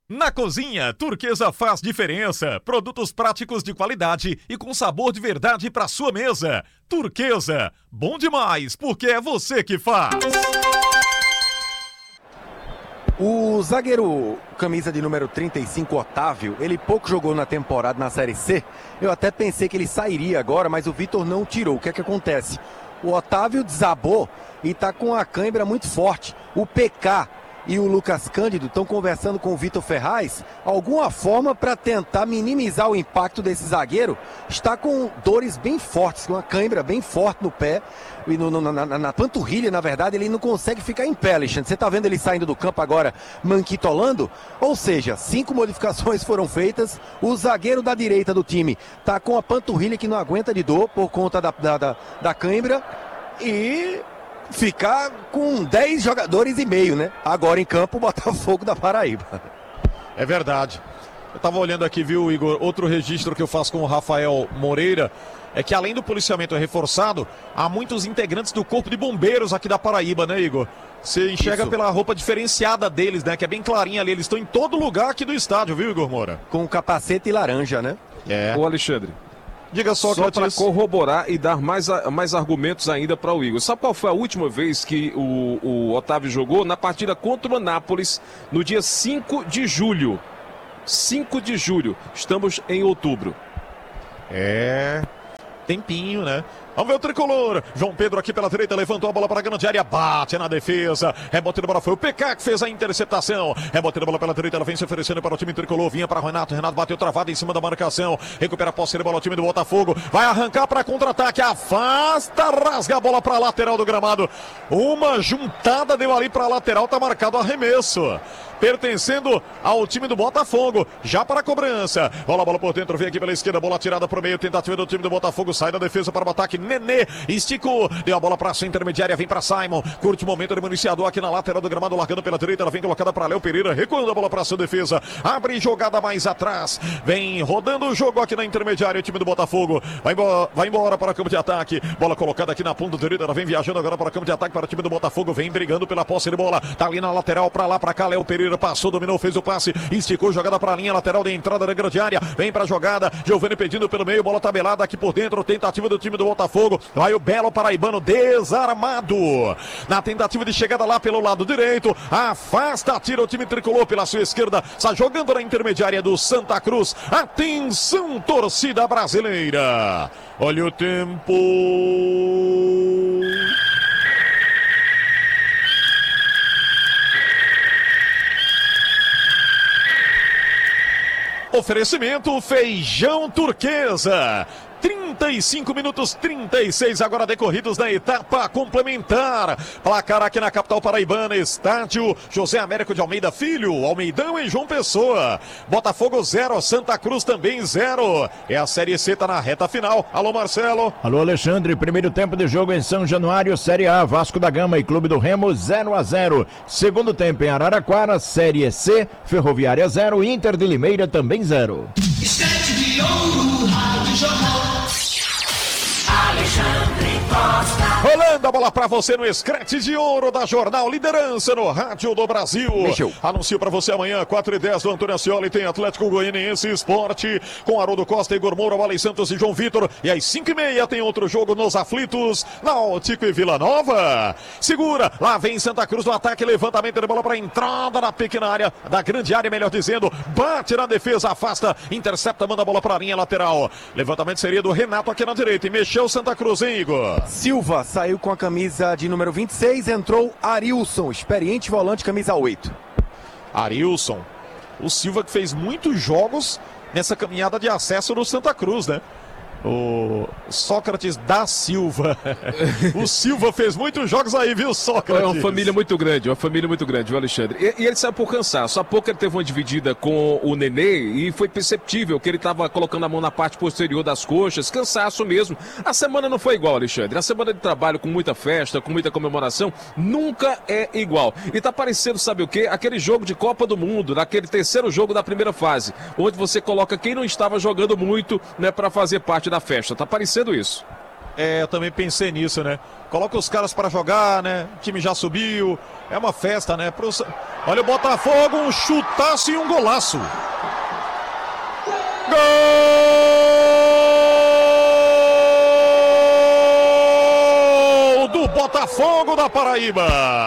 Na cozinha, Turquesa faz diferença. Produtos práticos de qualidade e com sabor de verdade para sua mesa. Turquesa, bom demais, porque é você que faz. O zagueiro, camisa de número 35, Otávio, ele pouco jogou na temporada na Série C. Eu até pensei que ele sairia agora, mas o Vitor não tirou. O que é que acontece? O Otávio desabou e está com a cãibra muito forte. O PK e o Lucas Cândido estão conversando com o Vitor Ferraz, alguma forma para tentar minimizar o impacto desse zagueiro. Está com dores bem fortes, com uma cãibra bem forte no pé e na panturrilha, na verdade, ele não consegue ficar em pé, Alexandre. Você está vendo ele saindo do campo agora, manquitolando? Ou seja, 5 modificações foram feitas. O zagueiro da direita do time está com a panturrilha que não aguenta de dor por conta da cãibra e ficar com 10 jogadores e meio, né? Agora em campo, o Botafogo da Paraíba. É verdade. Eu tava olhando aqui, viu, Igor? Outro registro que eu faço com o Rafael Moreira é que, além do policiamento reforçado, há muitos integrantes do Corpo de Bombeiros aqui da Paraíba, né, Igor? Você enxerga pela roupa diferenciada deles, né? Que é bem clarinha ali. Eles estão em todo lugar aqui do estádio, viu, Igor Moura? Com capacete laranja, né? É. Ô, Alexandre. Diga só para corroborar e dar mais argumentos ainda para o Igor. Sabe qual foi a última vez que o Otávio jogou? Na partida contra o Anápolis, no dia 5 de julho. 5 de julho. Estamos em outubro. Tempinho, né? Vamos ver o tricolor. João Pedro aqui pela direita, levantou a bola para a grande área, bate na defesa. Rebote da bola foi o PK que fez a interceptação. Rebote da bola pela direita, ela vem se oferecendo para o time tricolor. Vinha para Renato, Renato bateu travado em cima da marcação. Recupera a posse de bola o time do Botafogo. Vai arrancar para contra-ataque, afasta, rasga a bola para a lateral do gramado. Uma juntada deu ali para a lateral, tá marcado arremesso. Pertencendo ao time do Botafogo, já para a cobrança. Rola a bola por dentro, vem aqui pela esquerda, bola tirada para o meio, tentativa do time do Botafogo, sai da defesa para o ataque, Nenê, esticou, deu a bola para a intermediária, vem para Simon, curte o momento do municiador aqui na lateral do gramado, largando pela direita, ela vem colocada para Léo Pereira, recuando a bola para a sua defesa, abre jogada mais atrás, vem rodando o jogo aqui na intermediária, o time do Botafogo, vai embora para o campo de ataque, bola colocada aqui na ponta direita, ela vem viajando agora para o campo de ataque para o time do Botafogo, vem brigando pela posse de bola, tá ali na lateral, para lá, para cá, Léo Pereira passou, dominou, fez o passe, esticou, jogada para a linha lateral de entrada da grande área, vem para a jogada, Giovani pedindo pelo meio, bola tabelada aqui por dentro, tentativa do time do Botafogo, vai o belo paraibano desarmado, na tentativa de chegada lá pelo lado direito, afasta, tira o time tricolor pela sua esquerda, está jogando na intermediária do Santa Cruz, atenção torcida brasileira, olha o tempo... Oferecimento Feijão Turquesa. 35 minutos 36 agora decorridos da etapa complementar. Placar aqui na capital paraibana, estádio José Américo de Almeida Filho, Almeidão em João Pessoa. Botafogo 0, Santa Cruz também 0. É a Série C, tá na reta final. Alô, Marcelo. Alô, Alexandre. Primeiro tempo de jogo em São Januário, Série A, Vasco da Gama e Clube do Remo 0-0. Segundo tempo em Araraquara, Série C, Ferroviária 0, Inter de Limeira também 0. Esquete de ouro, Rádio Jornal. Alexandre Costa. Rolando a bola pra você no Escrete de Ouro da Jornal, liderança no Rádio do Brasil. Anuncio pra você amanhã, 4h10 do Antônio Ascioli, tem Atlético Goianiense Esporte, com Haroldo Costa, Igor Moura, Wally Santos e João Vitor. E às 5h30 tem outro jogo nos aflitos, Náutico e Vila Nova. Segura, lá vem Santa Cruz no ataque, levantamento de bola pra entrada na pequena área, da grande área, melhor dizendo, bate na defesa, afasta, intercepta, manda a bola pra linha lateral. Levantamento seria do Renato aqui na direita, e mexeu Santa Cruz, hein, Igor? Silva saiu com a camisa de número 26, entrou Arilson, experiente volante, camisa 8. Arilson, o Silva que fez muitos jogos nessa caminhada de acesso no Santa Cruz, né? O Sócrates da Silva. O Silva fez muitos jogos aí, viu, Sócrates? É uma família muito grande, viu, Alexandre? E ele saiu por cansaço. Há pouco ele teve uma dividida com o Nenê e foi perceptível que ele estava colocando a mão na parte posterior das coxas, cansaço mesmo. A semana não foi igual, Alexandre. A semana de trabalho com muita festa, com muita comemoração, nunca é igual. E tá parecendo, sabe o quê? Aquele jogo de Copa do Mundo, naquele terceiro jogo da primeira fase, onde você coloca quem não estava jogando muito, né, para fazer parte da festa. Tá parecendo isso. Eu também pensei nisso, né? Coloca os caras pra jogar, né? O time já subiu. É uma festa, né? Olha o Botafogo, um chutaço e um golaço. Gol do Botafogo da Paraíba.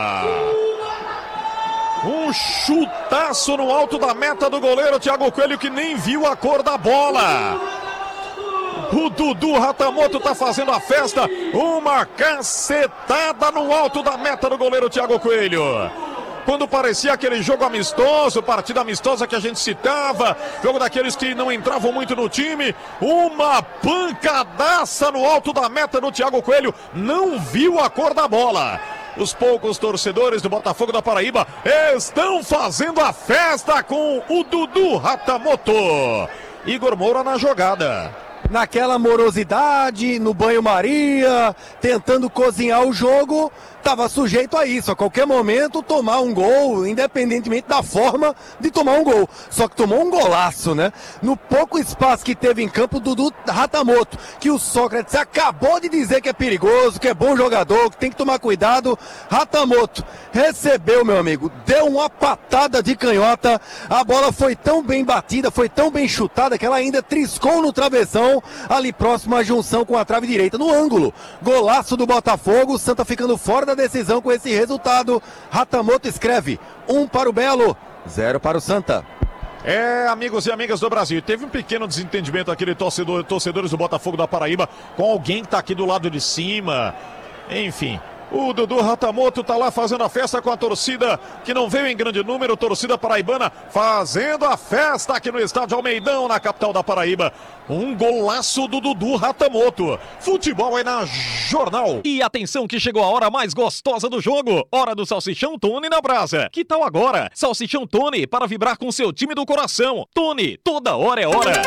Um chutaço no alto da meta do goleiro Thiago Coelho, que nem viu a cor da bola. O Dudu Ratamoto tá fazendo a festa. Uma cacetada no alto da meta do goleiro Thiago Coelho. Quando parecia aquele jogo amistoso, partida amistosa que a gente citava, jogo daqueles que não entravam muito no time, uma pancadaça no alto da meta do Thiago Coelho, não viu a cor da bola. Os poucos torcedores do Botafogo da Paraíba estão fazendo a festa com o Dudu Ratamoto. Igor Moura na jogada. Naquela morosidade, no banho-maria, tentando cozinhar o jogo, estava sujeito a isso, a qualquer momento tomar um gol, independentemente da forma de tomar um gol. Só que tomou um golaço, né? No pouco espaço que teve em campo, Dudu Ratamoto, que o Sócrates acabou de dizer que é perigoso, que é bom jogador, que tem que tomar cuidado. Ratamoto recebeu, meu amigo, deu uma patada de canhota, a bola foi tão bem batida, foi tão bem chutada, que ela ainda triscou no travessão, ali próximo à junção com a trave direita, no ângulo. Golaço do Botafogo, o Santa ficando fora da decisão com esse resultado. Ratamoto escreve 1 para o Belo, 0 para o Santa. Amigos e amigas do Brasil, teve um pequeno desentendimento aqui de torcedores do Botafogo da Paraíba com alguém que tá aqui do lado de cima. Enfim, o Dudu Ratamoto tá lá fazendo a festa com a torcida que não veio em grande número, torcida paraibana fazendo a festa aqui no estádio Almeidão, na capital da Paraíba. Um golaço do Dudu Ratamoto. Futebol é na Jornal. E atenção que chegou a hora mais gostosa do jogo. Hora do Salsichão Tony na brasa. Que tal agora? Salsichão Tony para vibrar com seu time do coração. Tony, toda hora é hora.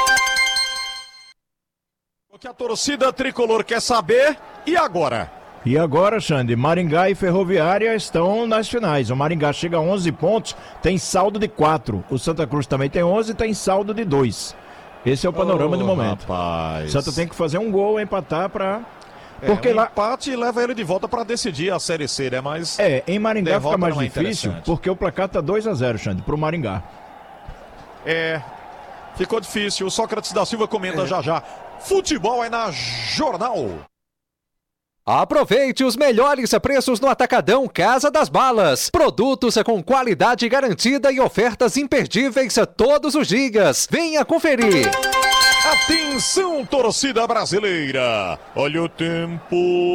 O que a torcida tricolor quer saber, e agora? E agora, Xande, Maringá e Ferroviária estão nas finais. O Maringá chega a 11 pontos, tem saldo de 4. O Santa Cruz também tem 11 e tem saldo de 2. Esse é o panorama do momento. Rapaz. Santa tem que fazer um gol, empatar para... Porque lá empate leva ele de volta para decidir a Série C, né? Mas em Maringá fica mais difícil, porque o placar tá 2-0, Xande, pro Maringá. Ficou difícil. O Sócrates da Silva comenta já. Futebol é na Jornal. Aproveite os melhores preços no Atacadão Casa das Balas. Produtos com qualidade garantida e ofertas imperdíveis todos os dias. Venha conferir. Atenção, torcida brasileira. Olha o tempo.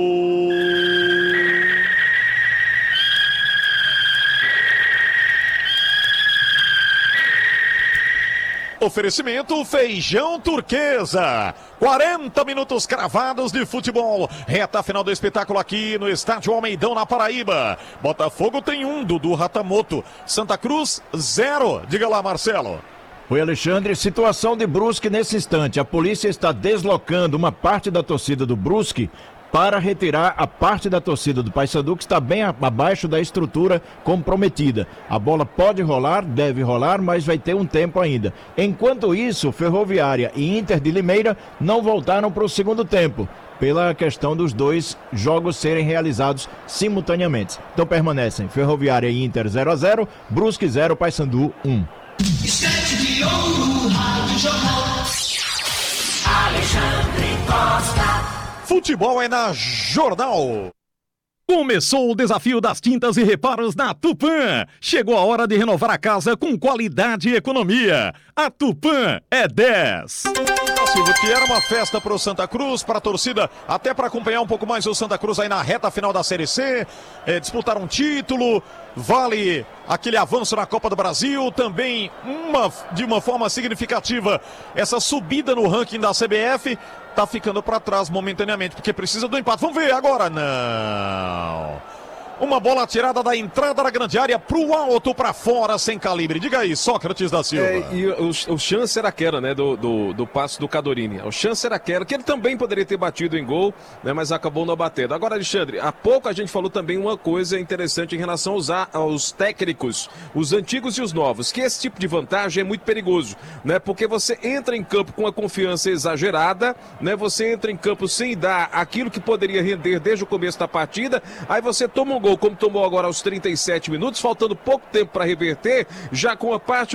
Oferecimento Feijão Turquesa. 40 minutos cravados de futebol. Reta final do espetáculo aqui no estádio Almeidão, na Paraíba. Botafogo tem 1, Dudu Ratamoto. Santa Cruz 0. Diga lá, Marcelo. Oi, Alexandre. Situação de Brusque nesse instante. A polícia está deslocando uma parte da torcida do Brusque para retirar a parte da torcida do Paysandu que está bem abaixo da estrutura comprometida. A bola pode rolar, deve rolar, mas vai ter um tempo ainda. Enquanto isso, Ferroviária e Inter de Limeira não voltaram para o segundo tempo, pela questão dos dois jogos serem realizados simultaneamente. Então permanecem Ferroviária e Inter 0-0, Brusque 0, Paysandu 1. Estante de ouro, Rádio Jornal. Alexandre Costa. Futebol é na Jornal. Começou o desafio das tintas e reparos na Tupã. Chegou a hora de renovar a casa com qualidade e economia. A Tupã é 10. Silvio, que era uma festa para o Santa Cruz, para a torcida, até para acompanhar um pouco mais o Santa Cruz aí na reta final da Série C, disputar um título, vale aquele avanço na Copa do Brasil, também de uma forma significativa, essa subida no ranking da CBF, tá ficando para trás momentaneamente, porque precisa do empate. Vamos ver agora, não. Uma bola tirada da entrada da grande área pro alto, pra fora, sem calibre. Diga aí, Sócrates da Silva. E o chance era aquela, né, do passe do Cadorini. O chance era aquela, que ele também poderia ter batido em gol, né, mas acabou não batendo. Agora, Alexandre, há pouco a gente falou também uma coisa interessante em relação aos técnicos, os antigos e os novos, que esse tipo de vantagem é muito perigoso, né, porque você entra em campo com a confiança exagerada, né, você entra em campo sem dar aquilo que poderia render desde o começo da partida, aí você toma um gol, como tomou agora aos 37 minutos, faltando pouco tempo para reverter, já com a parte